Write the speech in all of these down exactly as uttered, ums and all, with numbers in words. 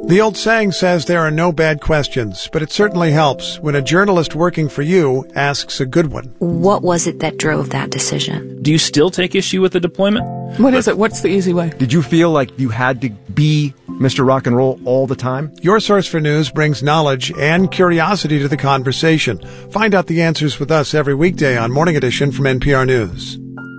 The old saying says there are no bad questions, but it certainly helps when a journalist working for you asks a good one. What was it that drove that decision? Do you still take issue with the deployment? What is it? What's the easy way? Did you feel like you had to be Mister Rock and Roll all the time? Your Source for News brings knowledge and curiosity to the conversation. Find out the answers with us every weekday on Morning Edition from N P R News.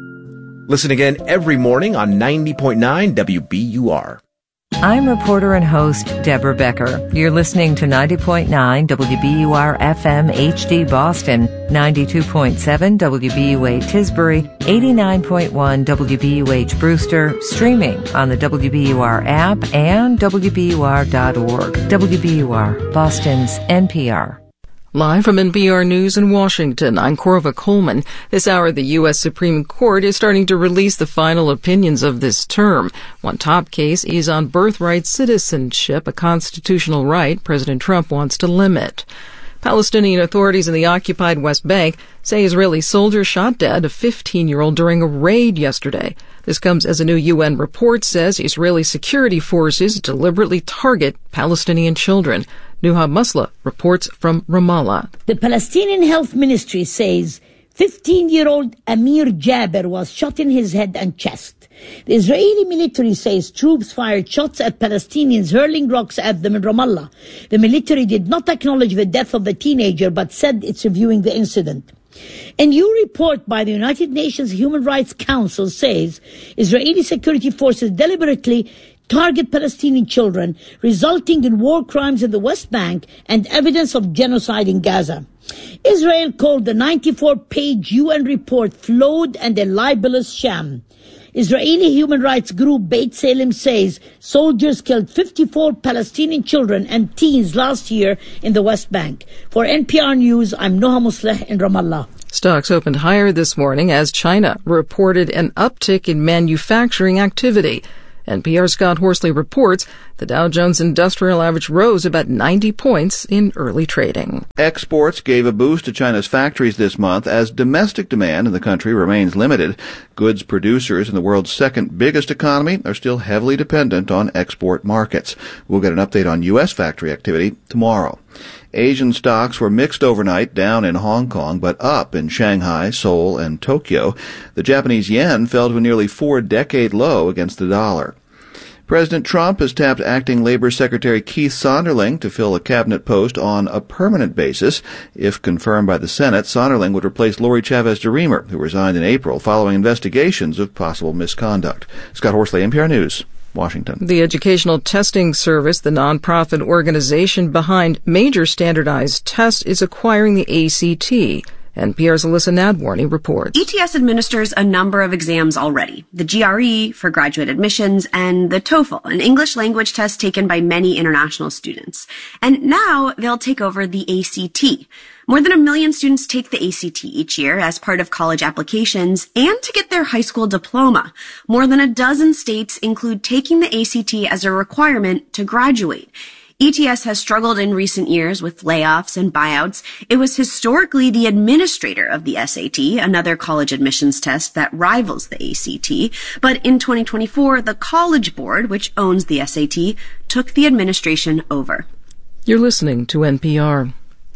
Listen again every morning on ninety point nine W B U R. I'm reporter and host Deborah Becker. You're listening to ninety point nine W B U R F M H D Boston, ninety-two point seven W B U A Tisbury, eighty-nine point one W B U H Brewster, streaming on the W B U R app and W B U R dot org. W B U R, Boston's N P R. Live from N P R News in Washington, I'm Corva Coleman. This hour, the U S Supreme Court is starting to release the final opinions of this term. One top case is on birthright citizenship, a constitutional right President Trump wants to limit. Palestinian authorities in the occupied West Bank say Israeli soldiers shot dead a fifteen-year-old during a raid yesterday. This comes as a new U N report says Israeli security forces deliberately target Palestinian children. Nuha Musla reports from Ramallah. The Palestinian Health Ministry says fifteen-year-old Amir Jaber was shot in his head and chest. The Israeli military says troops fired shots at Palestinians hurling rocks at them in Ramallah. The military did not acknowledge the death of the teenager but said it's reviewing the incident. A new report by the United Nations Human Rights Council says Israeli security forces deliberately target Palestinian children, resulting in war crimes in the West Bank and evidence of genocide in Gaza. Israel called the ninety-four page U N report flawed and a libelous sham. Israeli human rights group Beit Salem says soldiers killed fifty-four Palestinian children and teens last year in the West Bank. For N P R News, I'm Noha Musleh in Ramallah. Stocks opened higher this morning as China reported an uptick in manufacturing activity. N P R's Scott Horsley reports the Dow Jones Industrial Average rose about ninety points in early trading. Exports gave a boost to China's factories this month as domestic demand in the country remains limited. Goods producers in the world's second biggest economy are still heavily dependent on export markets. We'll get an update on U S factory activity tomorrow. Asian stocks were mixed overnight, down in Hong Kong, but up in Shanghai, Seoul, and Tokyo. The Japanese yen fell to a nearly four-decade low against the dollar. President Trump has tapped acting Labor Secretary Keith Sonderling to fill a cabinet post on a permanent basis. If confirmed by the Senate, Sonderling would replace Lori Chavez DeRemer, who resigned in April following investigations of possible misconduct. Scott Horsley, N P R News, Washington. The Educational Testing Service, the nonprofit organization behind major standardized tests, is acquiring the A C T. N P R's Alyssa Nadwarny reports. E T S administers a number of exams already. The G R E for graduate admissions and the TOEFL, an English language test taken by many international students. And now they'll take over the A C T. More than a million students take the A C T each year as part of college applications and to get their high school diploma. More than a dozen states include taking the A C T as a requirement to graduate. E T S has struggled in recent years with layoffs and buyouts. It was historically the administrator of the S A T, another college admissions test that rivals the A C T. But in twenty twenty-four, the College Board, which owns the S A T, took the administration over. You're listening to N P R.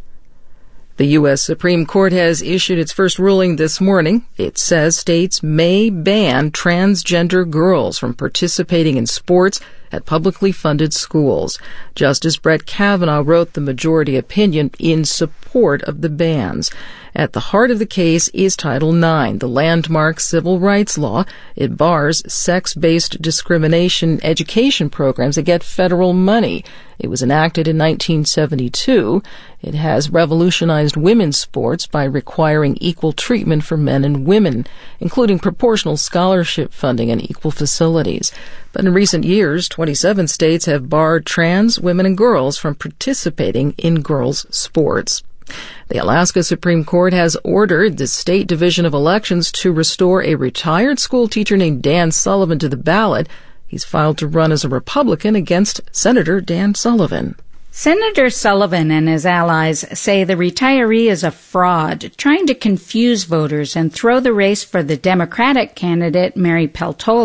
The U S Supreme Court has issued its first ruling this morning. It says states may ban transgender girls from participating in sports at publicly funded schools. Justice Brett Kavanaugh wrote the majority opinion in support of the bans. At the heart of the case is Title nine, the landmark civil rights law. It bars sex-based discrimination education programs that get federal money. It was enacted in nineteen seventy-two. It has revolutionized women's sports by requiring equal treatment for men and women, including proportional scholarship funding and equal facilities. But in recent years, twenty-seven states have barred trans women and girls from participating in girls' sports. The Alaska Supreme Court has ordered the State Division of Elections to restore a retired school teacher named Dan Sullivan to the ballot. He's filed to run as a Republican against Senator Dan Sullivan. Senator Sullivan and his allies say the retiree is a fraud, trying to confuse voters and throw the race for the Democratic candidate Mary Peltola.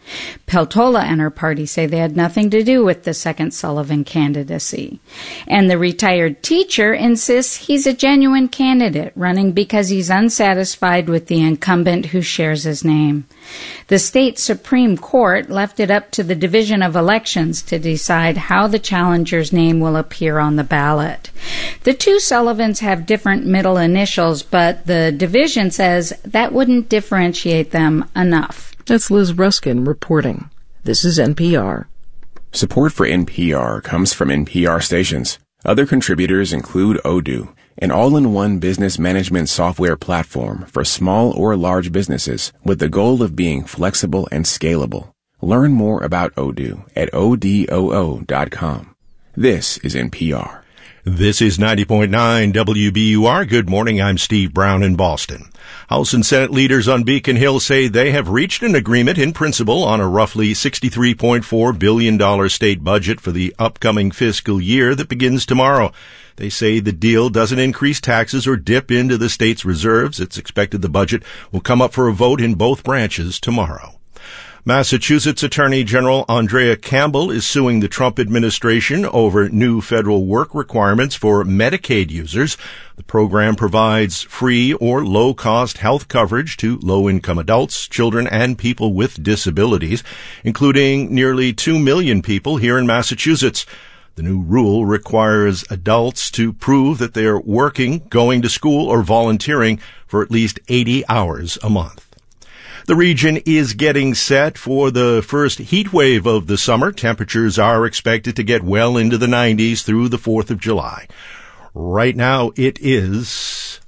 Peltola and her party say they had nothing to do with the second Sullivan candidacy. And the retired teacher insists he's a genuine candidate, running because he's unsatisfied with the incumbent who shares his name. The state Supreme Court left it up to the Division of Elections to decide how the challenger's name will appear on the ballot. The two Sullivans have different middle initials, but the division says that wouldn't differentiate them enough. That's Liz Ruskin reporting. This is N P R. Support for N P R comes from N P R stations. Other contributors include Odoo, an all-in-one business management software platform for small or large businesses with the goal of being flexible and scalable. Learn more about Odoo at O D O O dot com. This is N P R. This is ninety point nine W B U R. Good morning. I'm Steve Brown in Boston. House and Senate leaders on Beacon Hill say they have reached an agreement in principle on a roughly sixty-three point four billion dollars state budget for the upcoming fiscal year that begins tomorrow. They say the deal doesn't increase taxes or dip into the state's reserves. It's expected the budget will come up for a vote in both branches tomorrow. Massachusetts Attorney General Andrea Campbell is suing the Trump administration over new federal work requirements for Medicaid users. The program provides free or low-cost health coverage to low-income adults, children, and people with disabilities, including nearly two million people here in Massachusetts. The new rule requires adults to prove that they are working, going to school, or volunteering for at least eighty hours a month. The region is getting set for the first heat wave of the summer. Temperatures are expected to get well into the nineties through the fourth of July. Right now it is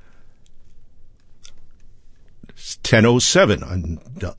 ten oh seven on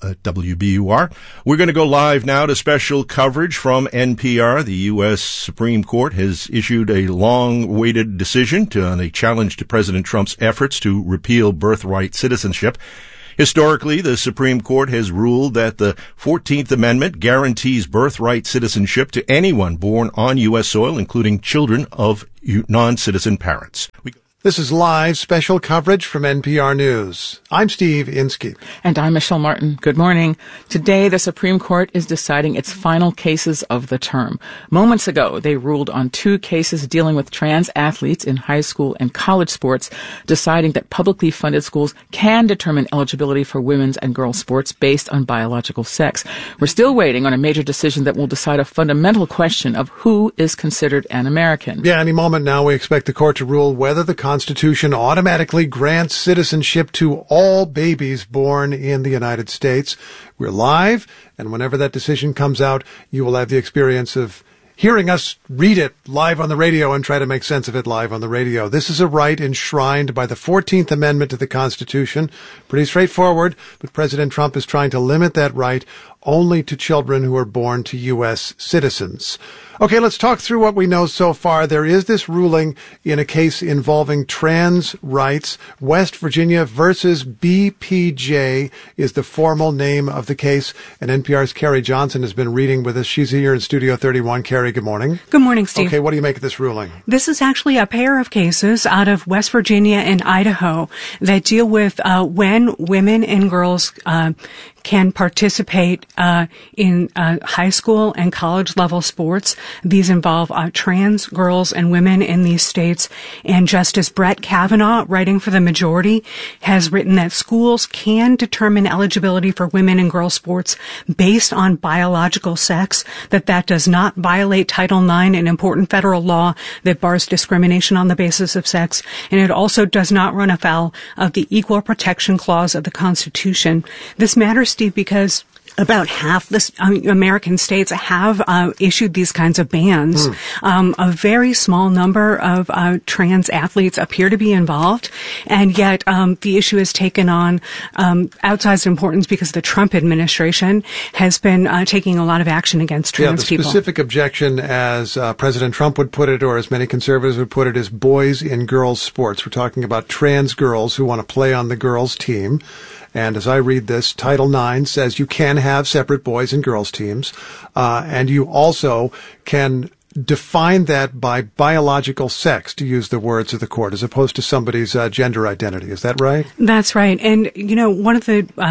W B U R. We're going to go live now to special coverage from N P R. The U S Supreme Court has issued a long-awaited decision to, on a challenge to President Trump's efforts to repeal birthright citizenship. Historically, the Supreme Court has ruled that the fourteenth Amendment guarantees birthright citizenship to anyone born on U S soil, including children of non-citizen parents. We This is live special coverage from N P R News. I'm Steve Inskeep. And I'm Michelle Martin. Good morning. Today, the Supreme Court is deciding its final cases of the term. Moments ago, they ruled on two cases dealing with trans athletes in high school and college sports, deciding that publicly funded schools can determine eligibility for women's and girls' sports based on biological sex. We're still waiting on a major decision that will decide a fundamental question of who is considered an American. Yeah, any moment now we expect the court to rule whether the Constitution automatically grants citizenship to all babies born in the United States. We're live, and whenever that decision comes out, you will have the experience of hearing us read it live on the radio and try to make sense of it live on the radio. This is a right enshrined by the fourteenth Amendment to the Constitution. Pretty straightforward, but President Trump is trying to limit that right only to children who are born to U S citizens. Okay, let's talk through what we know so far. There is this ruling in a case involving trans rights. West Virginia versus B P J is the formal name of the case. And N P R's Carrie Johnson has been reading with us. She's here in Studio thirty-one. Carrie, good morning. Good morning, Steve. Okay, what do you make of this ruling? This is actually a pair of cases out of West Virginia and Idaho that deal with uh, when women and girls uh, can participate uh, in uh, high school and college level sports. These involve uh, trans girls and women in these states. And Justice Brett Kavanaugh, writing for the majority, has written that schools can determine eligibility for women and girls sports based on biological sex, that that does not violate Title nine, an important federal law that bars discrimination on the basis of sex. And it also does not run afoul of the Equal Protection Clause of the Constitution. This matters, Steve, because about half the uh, American states have uh, issued these kinds of bans. Mm. Um, a very small number of uh, trans athletes appear to be involved, and yet um, the issue has taken on um, outsized importance because the Trump administration has been uh, taking a lot of action against trans yeah, the people. Specific objection, as uh, President Trump would put it, or as many conservatives would put it, is boys in girls sports. We're talking about trans girls who want to play on the girls' team. And as I read this, Title nine says you can have separate boys and girls teams, uh, and you also can define that by biological sex, to use the words of the court, as opposed to somebody's uh, gender identity. Is that right? That's right. And, you know, one of the um,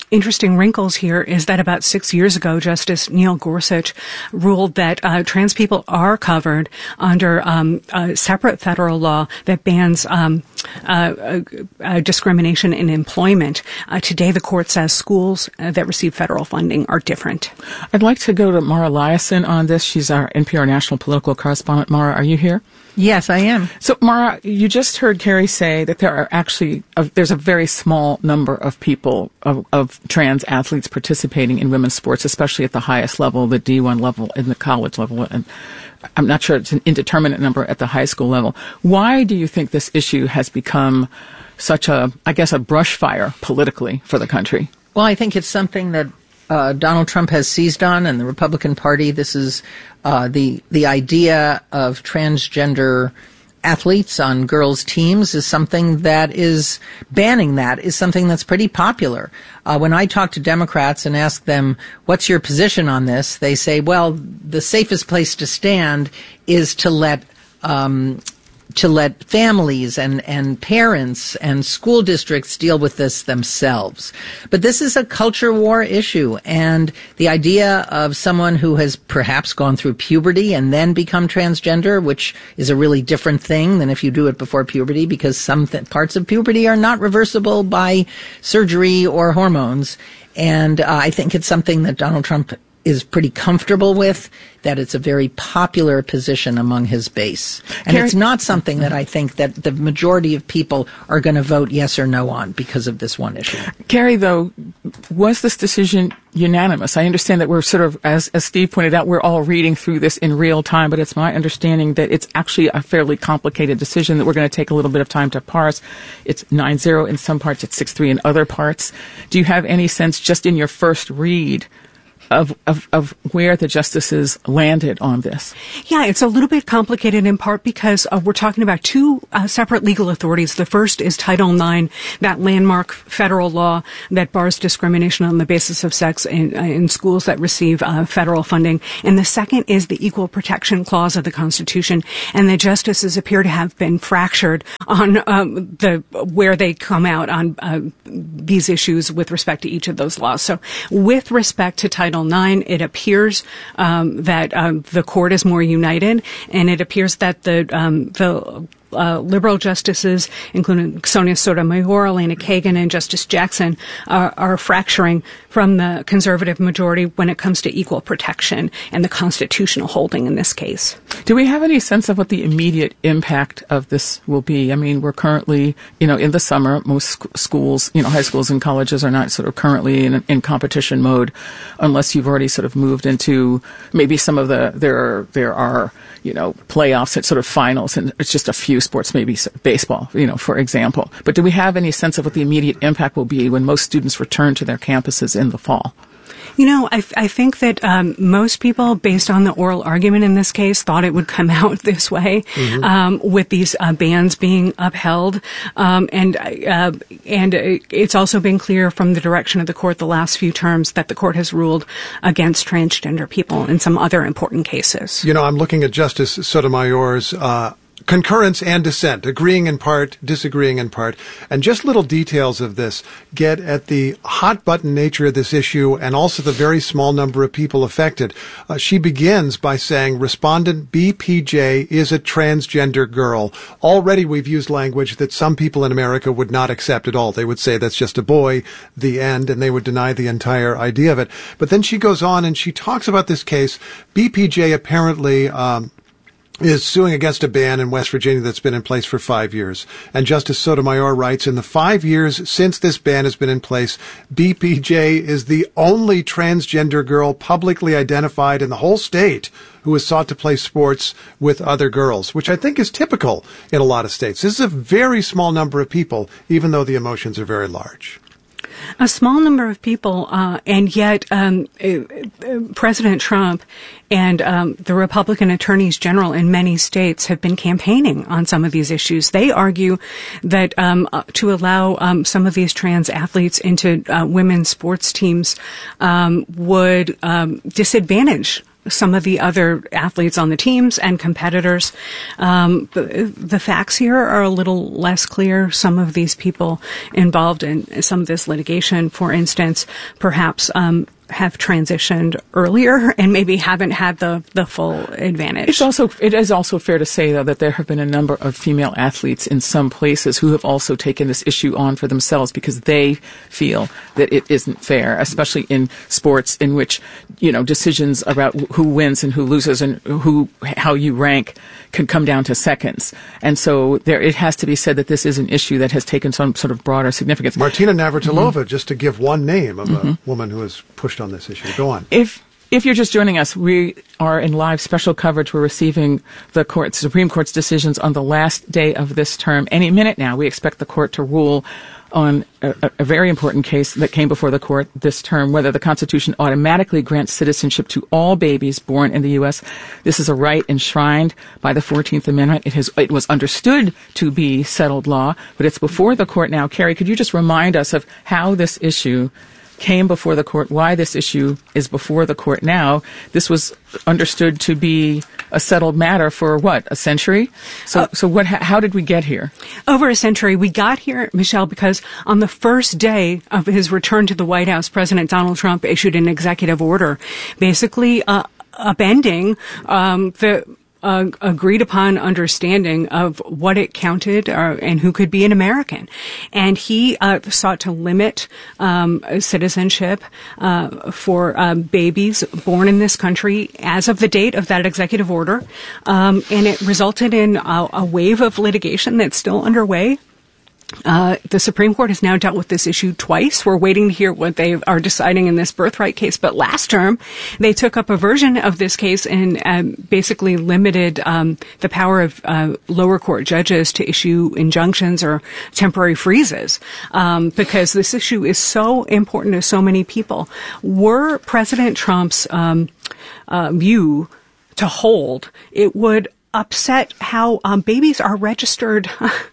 interesting wrinkles here is that about six years ago, Justice Neil Gorsuch ruled that uh, trans people are covered under um, a separate federal law that bans um, uh, uh, uh, discrimination in employment. Uh, today, the court says schools uh, that receive federal funding are different. I'd like to go to Mara Liasson on this. She's our N P R national political correspondent. Mara, are you here? Yes, I am. So, Mara, you just heard Carrie say that there are actually, uh, there's a very small number of people, of, of trans athletes participating in women's sports, especially at the highest level, the D one level, in the college level, and I'm not sure it's an indeterminate number at the high school level. Why do you think this issue has become such a, I guess, a brush fire politically for the country? Well, I think it's something that Uh, Donald Trump has seized on, and the Republican Party. This is uh, the the idea of transgender athletes on girls' teams is something that is banning that is something that's pretty popular. Uh, when I talk to Democrats and ask them, what's your position on this? They say, well, the safest place to stand is to let um, to let families and, and parents and school districts deal with this themselves. But this is a culture war issue, and the idea of someone who has perhaps gone through puberty and then become transgender, which is a really different thing than if you do it before puberty, because some th- parts of puberty are not reversible by surgery or hormones. And uh, I think it's something that Donald Trump is pretty comfortable with, that it's a very popular position among his base. And Carrie, it's not something that I think that the majority of people are going to vote yes or no on because of this one issue. Carrie, though, was this decision unanimous? I understand that we're sort of, as, as Steve pointed out, we're all reading through this in real time, but it's my understanding that it's actually a fairly complicated decision that we're going to take a little bit of time to parse. It's nine zero in some parts, it's six three in other parts. Do you have any sense, just in your first read, Of, of, of where the justices landed on this? Yeah, it's a little bit complicated in part because uh, we're talking about two uh, separate legal authorities. The first is Title nine, that landmark federal law that bars discrimination on the basis of sex in, uh, in schools that receive uh, federal funding. And the second is the Equal Protection Clause of the Constitution. And the justices appear to have been fractured on um, the where they come out on uh, these issues with respect to each of those laws. So with respect to Title nine, it appears um, that um, the court is more united, and it appears that the um, the uh, liberal justices, including Sonia Sotomayor, Elena Kagan, and Justice Jackson, are, are fracturing from the conservative majority when it comes to equal protection and the constitutional holding in this case. Do we have any sense of what the immediate impact of this will be? I mean, we're currently, you know, in the summer, most sc- schools, you know, high schools and colleges are not sort of currently in, in competition mode, unless you've already sort of moved into maybe some of the, there are, there are, you know, playoffs at sort of finals, and it's just a few sports, maybe baseball, you know, for example. But do we have any sense of what the immediate impact will be when most students return to their campuses in the fall? You know, I, I think that um, most people, based on the oral argument in this case, thought it would come out this way, mm-hmm. um, with these uh, bans being upheld. Um, and uh, and it's also been clear from the direction of the court the last few terms that the court has ruled against transgender people in some other important cases. You know, I'm looking at Justice Sotomayor's uh concurrence and dissent, agreeing in part, disagreeing in part, and just little details of this get at the hot-button nature of this issue and also the very small number of people affected. Uh, she begins by saying, respondent B P J is a transgender girl. Already we've used language that some people in America would not accept at all. They would say that's just a boy, the end, and they would deny the entire idea of it. But then she goes on and she talks about this case. B P J apparently um is suing against a ban in West Virginia that's been in place for five years. And Justice Sotomayor writes, in the five years since this ban has been in place, B P J is the only transgender girl publicly identified in the whole state who has sought to play sports with other girls, which I think is typical in a lot of states. This is a very small number of people, even though the emotions are very large. A small number of people, uh, and yet um, uh, President Trump and um, the Republican attorneys general in many states have been campaigning on some of these issues. They argue that um, uh, to allow um, some of these trans athletes into uh, women's sports teams um, would um, disadvantage some of the other athletes on the teams and competitors. Um, the, the facts here are a little less clear. Some of these people involved in some of this litigation, for instance, perhaps um, have transitioned earlier and maybe haven't had the, the full advantage. It's also, it is also fair to say, though, that there have been a number of female athletes in some places who have also taken this issue on for themselves because they feel that it isn't fair, especially in sports in which, you know, decisions about who wins and who loses and who, how you rank can come down to seconds. And so there, it has to be said that this is an issue that has taken some sort of broader significance. Martina Navratilova, mm-hmm. just to give one name of mm-hmm. a woman who has pushed on this issue. Go on. If if you're just joining us, we are in live special coverage. We're receiving the court, Supreme Court's decisions on the last day of this term. Any minute now, we expect the court to rule on a, a very important case that came before the court this term, whether the Constitution automatically grants citizenship to all babies born in the U S. This is a right enshrined by the fourteenth Amendment. It has, it was understood to be settled law, but it's before the court now. Carrie, could you just remind us of how this issue came before the court, why this issue is before the court now? This was understood to be a settled matter for what, a century? So, uh, so what? How did we get here? Over a century. We got here, Michelle, because on the first day of his return to the White House, President Donald Trump issued an executive order, basically uh, upending um, the Uh, agreed upon understanding of what it counted uh, and who could be an American. And he uh, sought to limit um, citizenship uh, for um, babies born in this country as of the date of that executive order. Um, and it resulted in a, a wave of litigation that's still underway. Uh, the Supreme Court has now dealt with this issue twice. We're waiting to hear what they are deciding in this birthright case. But last term, they took up a version of this case and um, basically limited um, the power of uh, lower court judges to issue injunctions or temporary freezes um, because this issue is so important to so many people. Were President Trump's um, uh, view to hold, it would upset how um, babies are registered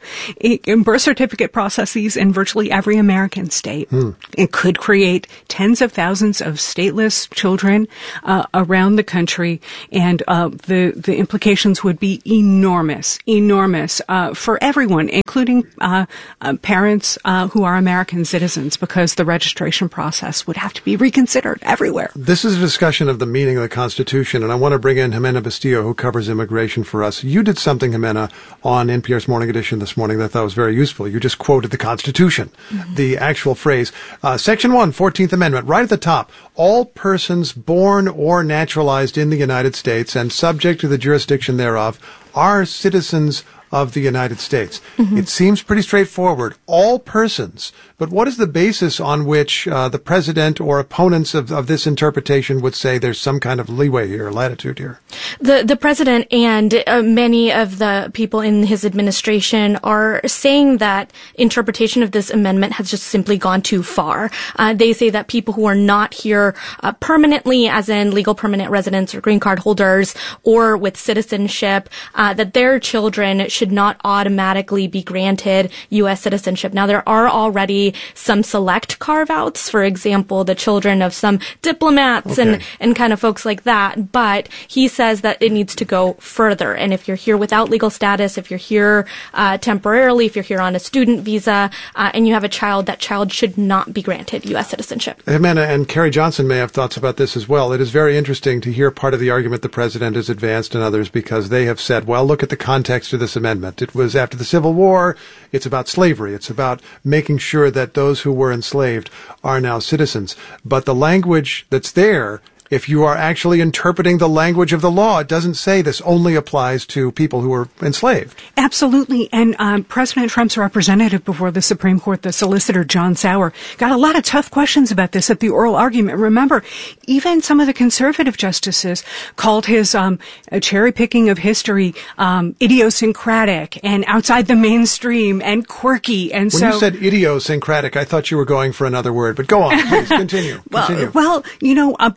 in birth certificate processes in virtually every American state. Hmm. It could create tens of thousands of stateless children uh, around the country, and uh, the the implications would be enormous, enormous uh, for everyone, including uh, uh, parents uh, who are American citizens, because the registration process would have to be reconsidered everywhere. This is a discussion of the meaning of the Constitution, and I want to bring in Jimena Bustillo, who covers immigration for us. You did something, Jimena, on N P R's Morning Edition this morning that I thought was very useful. You just quoted the Constitution, mm-hmm. the actual phrase. Uh, Section one, fourteenth Amendment, right at the top. All persons born or naturalized in the United States and subject to the jurisdiction thereof are citizens of the United States. Mm-hmm. It seems pretty straightforward. All persons. But what is the basis on which uh, the president or opponents of, of this interpretation would say there's some kind of leeway here, latitude here? The the president and uh, many of the people in his administration are saying that interpretation of this amendment has just simply gone too far. Uh, they say that people who are not here uh, permanently, as in legal permanent residents or green card holders, or with citizenship, uh, that their children should not automatically be granted U S citizenship. Now, there are already some select carve-outs, for example, the children of some diplomats okay. and, and kind of folks like that, but he says that it needs to go further. And if you're here without legal status, if you're here uh, temporarily, if you're here on a student visa, uh, and you have a child, that child should not be granted U S citizenship. Jimena and Carrie Johnson may have thoughts about this as well. It is very interesting to hear part of the argument the president has advanced and others, because they have said, well, look at the context of this amendment. It was after the Civil War. It's about slavery. It's about making sure that that those who were enslaved are now citizens. But the language that's there, if you are actually interpreting the language of the law, it doesn't say this only applies to people who were enslaved. Absolutely. And um, President Trump's representative before the Supreme Court, the solicitor John Sauer, got a lot of tough questions about this at the oral argument. Remember, even some of the conservative justices called his um, cherry picking of history um, idiosyncratic and outside the mainstream and quirky. And when so, you said idiosyncratic, I thought you were going for another word. But go on, please continue. well, continue. well, you know, uh, people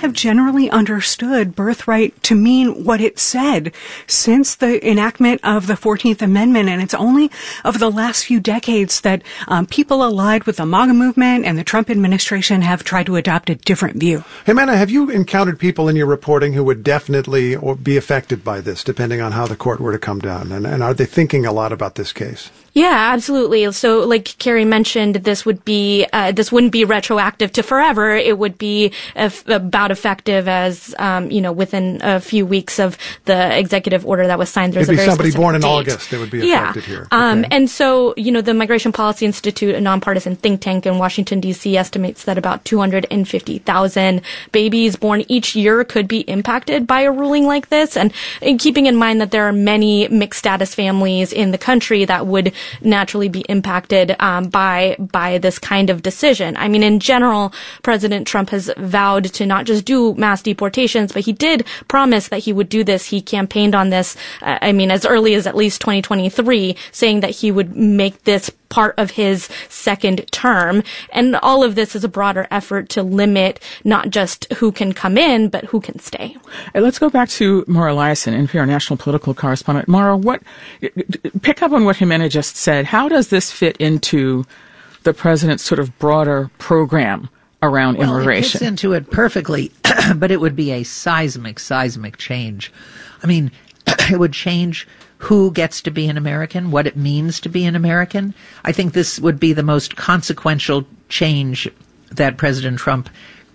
have generally understood birthright to mean what it said since the enactment of the fourteenth Amendment, and it's only over the last few decades that um, people allied with the MAGA movement and the Trump administration have tried to adopt a different view. Hey, Manna, have you encountered people in your reporting who would definitely or be affected by this, depending on how the court were to come down? And, and are they thinking a lot about this case? Yeah, absolutely. So, like Carrie mentioned, this would be uh, this wouldn't be retroactive to forever. It would be f- about effective as um, you know within a few weeks of the executive order that was signed. There's It'd a be very somebody born in date. August that would be yeah. affected here. Um, okay. And so, you know, the Migration Policy Institute, a nonpartisan think tank in Washington, D C, estimates that about two hundred fifty thousand babies born each year could be impacted by a ruling like this. And, and keeping in mind that there are many mixed status families in the country that would naturally be impacted um, by by this kind of decision. I mean, in general, President Trump has vowed to not just do mass deportations, but he did promise that he would do this. He campaigned on this, uh, I mean, as early as at least twenty twenty-three, saying that he would make this part of his second term. And all of this is a broader effort to limit not just who can come in, but who can stay. Hey, let's go back to Mara Liasson, N P R national political correspondent. Mara, what, pick up on what Jimena just said. How does this fit into the president's sort of broader program around well, immigration? It fits into it perfectly, but it would be a seismic, seismic change. I mean, it would change who gets to be an American, what it means to be an American. I think this would be the most consequential change that President Trump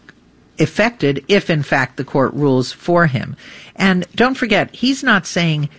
effected if, in fact, the court rules for him. And don't forget, he's not saying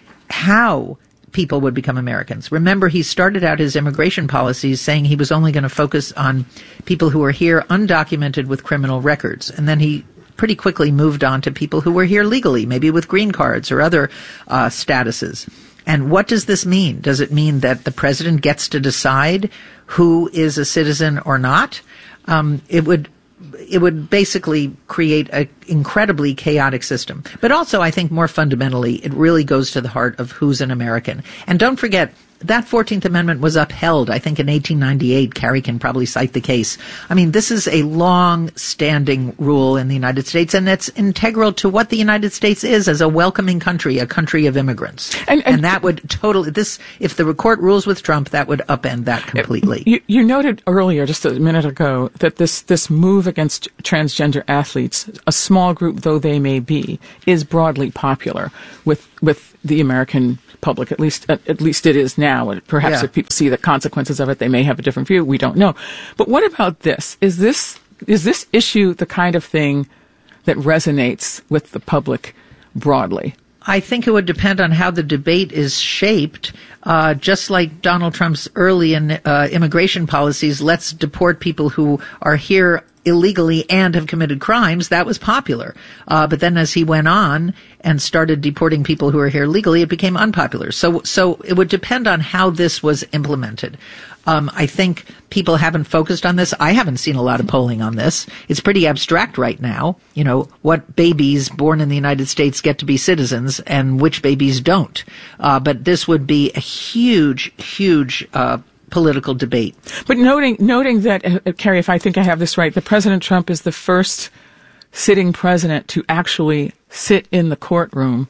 how people would become Americans. Remember, he started out his immigration policies saying he was only going to focus on people who were here undocumented with criminal records. And then he pretty quickly moved on to people who were here legally, maybe with green cards or other uh, statuses. And what does this mean? Does it mean that the president gets to decide who is a citizen or not? Um, it would it would basically create an incredibly chaotic system. But also, I think more fundamentally, it really goes to the heart of who's an American. And don't forget, that fourteenth Amendment was upheld, I think, in eighteen ninety-eight. Carrie can probably cite the case. I mean, this is a long-standing rule in the United States, and it's integral to what the United States is as a welcoming country, a country of immigrants. And, and, and that would totally, this, if the court rules with Trump, that would upend that completely. You, you noted earlier, just a minute ago, that this, this move against transgender athletes, a small group though they may be, is broadly popular with, with the American public. At least, at, at least it is now. And perhaps yeah. if people see the consequences of it, they may have a different view. We don't know. But what about this? Is this is this issue the kind of thing that resonates with the public broadly? I think it would depend on how the debate is shaped. Uh, just like Donald Trump's early in, uh, immigration policies, let's deport people who are here illegally and have committed crimes, that was popular. Uh, but then as he went on and started deporting people who are here legally, it became unpopular. So, so it would depend on how this was implemented. Um, I think people haven't focused on this. I haven't seen a lot of polling on this. It's pretty abstract right now. You know, what babies born in the United States get to be citizens and which babies don't. Uh, but this would be a huge, huge, uh, political debate. But noting noting that, uh, Carrie, if I think I have this right, that President Trump is the first sitting president to actually sit in the courtroom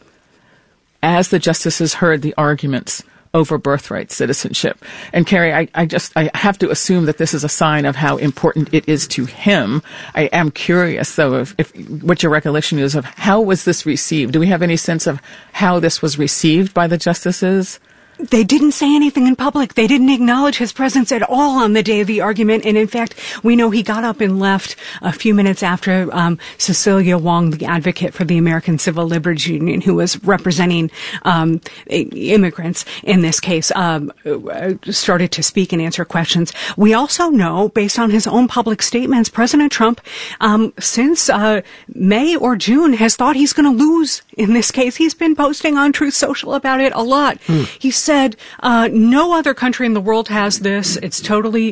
as the justices heard the arguments over birthright citizenship. And Carrie, I, I just I have to assume that this is a sign of how important it is to him. I am curious, though, if, if what your recollection is of how was this received. Do we have any sense of how this was received by the justices? They didn't say anything in public. They didn't acknowledge his presence at all on the day of the argument. And in fact, we know he got up and left a few minutes after um, Cecilia Wong, the advocate for the American Civil Liberties Union, who was representing um, immigrants in this case, um, started to speak and answer questions. We also know, based on his own public statements, President Trump, um, since uh, May or June, has thought he's going to lose in this case. He's been posting on Truth Social about it a lot. Mm. He's said uh, no other country in the world has this. It's totally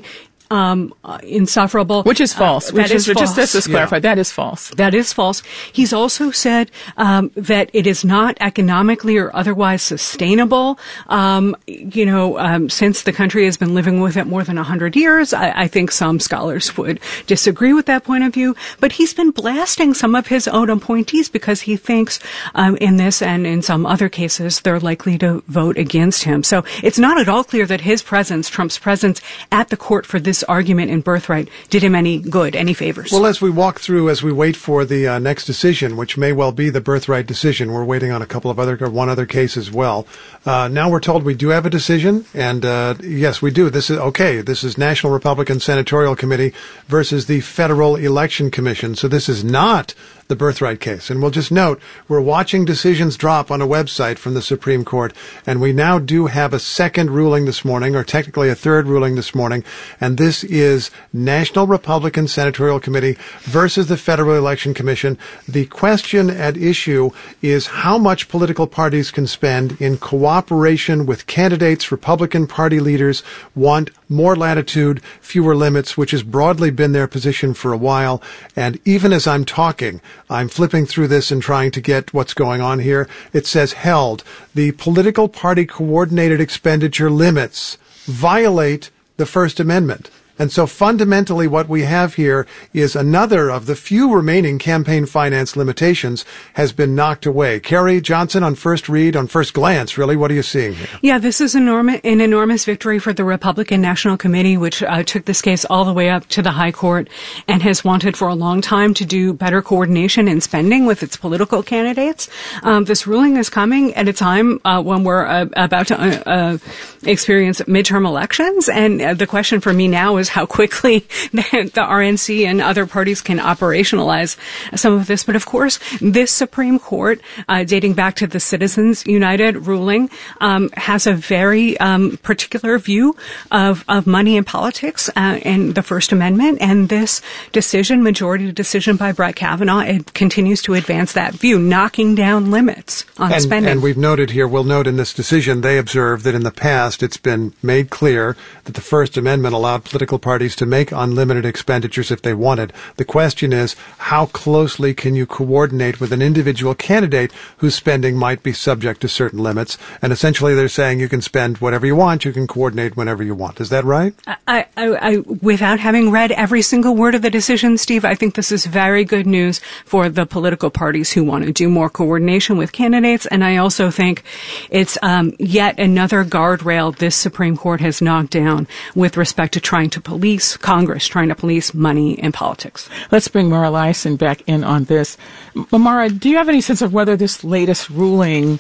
um, uh, insufferable. Which is false. Uh, Which that is, is false. just just to clarify, Yeah. that is false. That is false. He's also said um, that it is not economically or otherwise sustainable. Um, you know, um, since the country has been living with it more than one hundred years, I, I think some scholars would disagree with that point of view. But he's been blasting some of his own appointees because he thinks um, in this and in some other cases they're likely to vote against him. So it's not at all clear that his presence, Trump's presence at the court for this argument in Birthright, did him any good, any favors. Well, as we walk through, as we wait for the uh, next decision, which may well be the Birthright decision, we're waiting on a couple of other, or one other case as well. Uh, now we're told we do have a decision, and uh, yes, we do. This is okay. This is National Republican Senatorial Committee versus the Federal Election Commission. So this is not the Birthright case. And we'll just note, we're watching decisions drop on a website from the Supreme Court, and we now do have a second ruling this morning, or technically a third ruling this morning, and this is National Republican Senatorial Committee versus the Federal Election Commission. The question at issue is how much political parties can spend in cooperation with candidates. Republican Party leaders want more latitude, fewer limits, which has broadly been their position for a while. And even as I'm talking, I'm flipping through this and trying to get what's going on here. It says held. The political party coordinated expenditure limits violate the First Amendment. And so fundamentally what we have here is another of the few remaining campaign finance limitations has been knocked away. Carrie Johnson, on first read, on first glance, really, what are you seeing here? Yeah, this is enormous, an enormous victory for the Republican National Committee, which uh, took this case all the way up to the High Court and has wanted for a long time to do better coordination in spending with its political candidates. Um, this ruling is coming at a time uh, when we're uh, about to uh, uh, experience midterm elections, and uh, the question for me now is how quickly the, the R N C and other parties can operationalize some of this. But of course, this Supreme Court, uh, dating back to the Citizens United ruling, um, has a very um, particular view of, of money in politics uh, and the First Amendment. And this decision, majority decision by Brett Kavanaugh, it continues to advance that view, knocking down limits on and, spending. And we've noted here, we'll note in this decision, they observe that in the past it's been made clear that the First Amendment allowed political parties to make unlimited expenditures if they wanted. The question is, how closely can you coordinate with an individual candidate whose spending might be subject to certain limits? And essentially they're saying you can spend whatever you want, you can coordinate whenever you want. Is that right? I, I, I, without having read every single word of the decision, Steve, I think this is very good news for the political parties who want to do more coordination with candidates. And I also think it's um, yet another guardrail this Supreme Court has knocked down with respect to trying to police Congress, trying to police money in politics. Let's bring Mara Liasson back in on this. Mara, do you have any sense of whether this latest ruling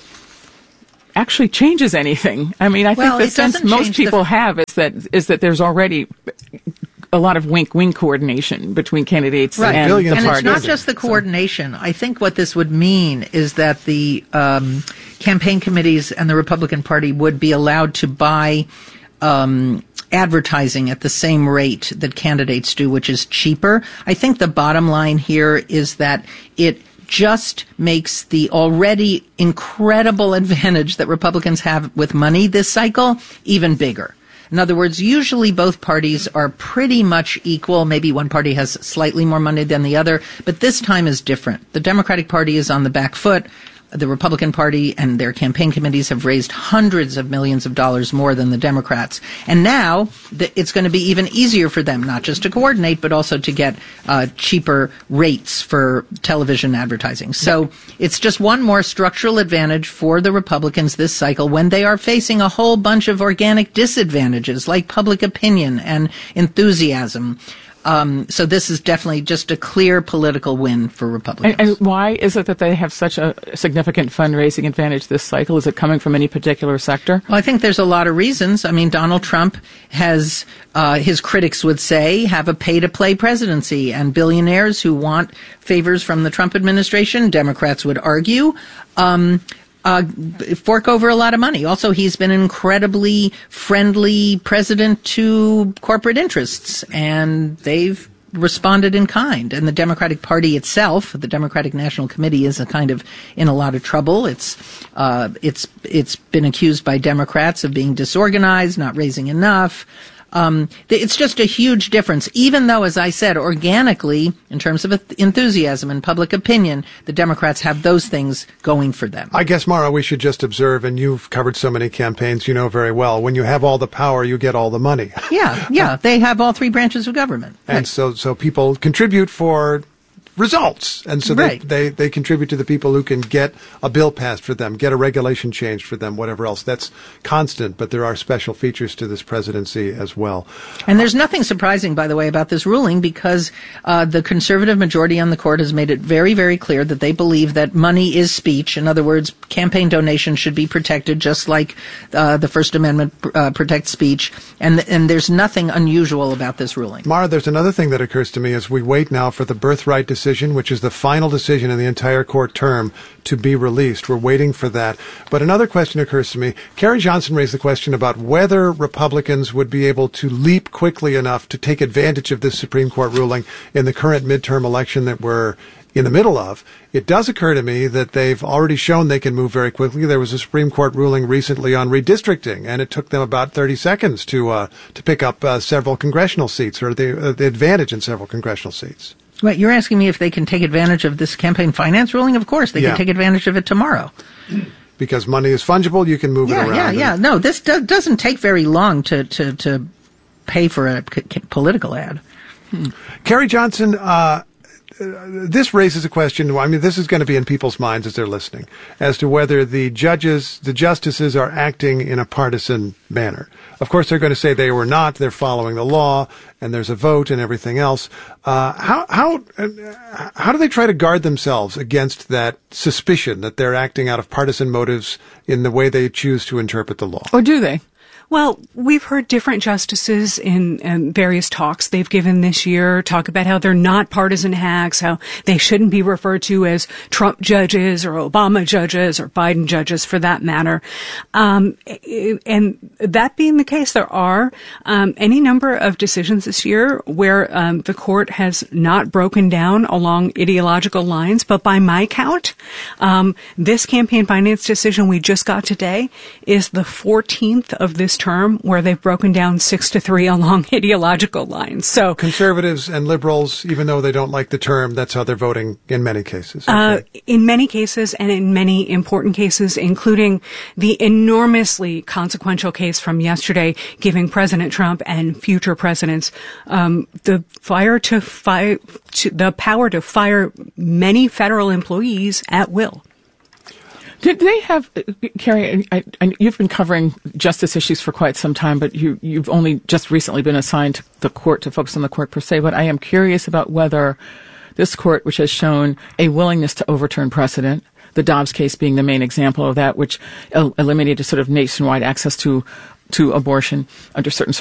actually changes anything? I mean, I well, think the sense most people f- have is that is that there's already a lot of wink-wink coordination between candidates right. and Billions the parties. And it's not just the coordination. So. I think what this would mean is that the um, campaign committees and the Republican Party would be allowed to buy um, advertising at the same rate that candidates do, which is cheaper. I think the bottom line here is that it just makes the already incredible advantage that Republicans have with money this cycle even bigger. In other words, usually both parties are pretty much equal. Maybe one party has slightly more money than the other, but this time is different. The Democratic Party is on the back foot. The Republican Party and their campaign committees have raised hundreds of millions of dollars more than the Democrats. And now th- it's going to be even easier for them, not just to coordinate, but also to get uh, cheaper rates for television advertising. So it's just one more structural advantage for the Republicans this cycle when they are facing a whole bunch of organic disadvantages like public opinion and enthusiasm. Um, so this is definitely just a clear political win for Republicans. And, and why is it that they have such a significant fundraising advantage this cycle? Is it coming from any particular sector? Well, I think there's a lot of reasons. I mean, Donald Trump has, uh, his critics would say, have a pay-to-play presidency, and billionaires who want favors from the Trump administration, Democrats would argue, um, Uh, fork over a lot of money. Also, he's been an incredibly friendly president to corporate interests, and they've responded in kind. And the Democratic Party itself, the Democratic National Committee, is a kind of in a lot of trouble. It's uh, it's it's been accused by Democrats of being disorganized, not raising enough. Um, it's just a huge difference, even though, as I said, organically, in terms of enthusiasm and public opinion, the Democrats have those things going for them. I guess, Mara, we should just observe, and you've covered so many campaigns, you know very well, when you have all the power, you get all the money. Yeah, yeah. They have all three branches of government. And right. so, so people contribute for results. And so they, right. they, they contribute to the people who can get a bill passed for them, get a regulation changed for them, whatever else. That's constant, but there are special features to this presidency as well. And there's nothing surprising, by the way, about this ruling because uh, the conservative majority on the court has made it very, very clear that they believe that money is speech. In other words, campaign donations should be protected just like uh, the First Amendment uh, protects speech. And, and there's nothing unusual about this ruling. Mara, there's another thing that occurs to me as we wait now for the birthright decision, which is the final decision in the entire court term to be released. We're waiting for that. But another question occurs to me. Carrie Johnson raised the question about whether Republicans would be able to leap quickly enough to take advantage of this Supreme Court ruling in the current midterm election that we're in the middle of. It does occur to me that they've already shown they can move very quickly. There was a Supreme Court ruling recently on redistricting, and it took them about thirty seconds to uh, to pick up uh, several congressional seats, or the, uh, the advantage in several congressional seats. Right, you're asking me if they can take advantage of this campaign finance ruling? Of course, they yeah. can take advantage of it tomorrow. Because money is fungible, you can move yeah, it around. Yeah, yeah, yeah. No, this do- doesn't take very long to, to, to pay for a c- c- political ad. Hmm. Carrie Johnson, uh, this raises a question. I mean, this is going to be in people's minds as they're listening, as to whether the judges, the justices are acting in a partisan manner. Of course, they're going to say they were not. They're following the law, and there's a vote and everything else. Uh, how how uh, how do they try to guard themselves against that suspicion that they're acting out of partisan motives in the way they choose to interpret the law? Or do they? Well, we've heard different justices in um, various talks they've given this year talk about how they're not partisan hacks, how they shouldn't be referred to as Trump judges or Obama judges or Biden judges for that matter. Um, and that being the case, there are um, any number of decisions this year where um, the court has not broken down along ideological lines, but by my count, um, this campaign finance decision we just got today is the fourteenth of this term where they've broken down six to three along ideological lines. So conservatives and liberals, even though they don't like the term, that's how they're voting in many cases. Okay. Uh, in many cases and in many important cases, including the enormously consequential case from yesterday giving President Trump and future presidents um, the fire to fire, to, the power to fire many federal employees at will. Did they have, uh, Carrie, I, I, you've been covering justice issues for quite some time, but you, you've only just recently been assigned to the court to focus on the court per se, but I am curious about whether this court, which has shown a willingness to overturn precedent, the Dobbs case being the main example of that, which el- eliminated sort of nationwide access to, to abortion under certain